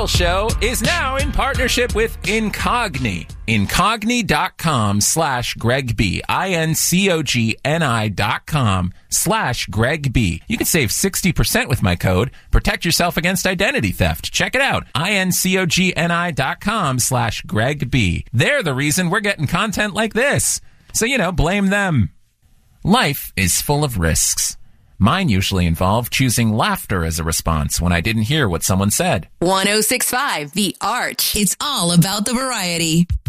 Carroll Show is now in partnership with Incogni. Incogni.com/Greg B. INCOGNI.com/Greg B. You can save 60% with my code. Protect yourself against identity theft. Check it out. INCOGNI.com/Greg B. They're the reason we're getting content like this. So, blame them. Life is full of risks. Mine usually involve choosing laughter as a response when I didn't hear what someone said. 106.5 The Arch. It's all about the variety.